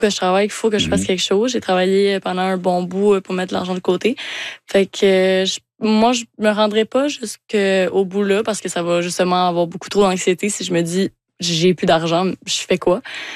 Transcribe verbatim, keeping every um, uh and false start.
que je travaille, qu'il faut que je fasse Mhm. quelque chose. J'ai travaillé pendant un bon bout pour mettre l'argent de côté. Fait que je- moi, je me rendrai pas jusqu'au bout là parce que ça va justement avoir beaucoup trop d'anxiété si je me dis j'ai plus d'argent, je fais quoi?